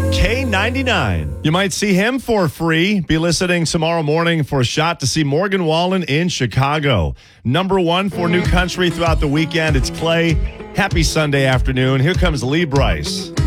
K99. You might see him for free. Be listening tomorrow morning for a shot to see Morgan Wallen in Chicago. Number one for New Country throughout the weekend. It's Clay. Happy Sunday afternoon. Here comes Lee Brice.